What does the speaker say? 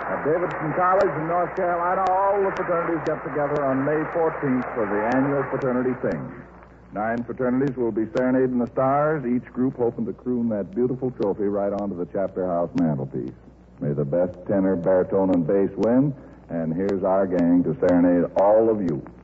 At Davidson College in North Carolina, all the fraternities get together on May 14th for the annual fraternity sing. 9 fraternities will be serenading the stars, each group hoping to croon that beautiful trophy right onto the chapter house mantelpiece. May the best tenor, baritone, and bass win, and here's our gang to serenade all of you.